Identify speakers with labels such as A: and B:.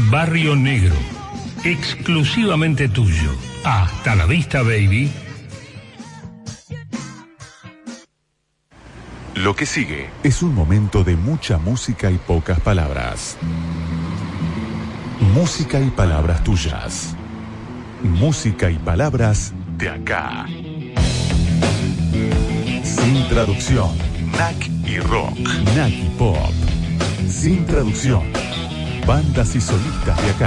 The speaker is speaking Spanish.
A: Barrio Negro, exclusivamente tuyo. Hasta la vista, baby.
B: Lo que sigue es un momento de mucha música y pocas palabras. Música y palabras tuyas. Música y palabras de acá. Sin traducción. NAC y rock. NAC y pop. Sin traducción. Bandas y solistas de acá.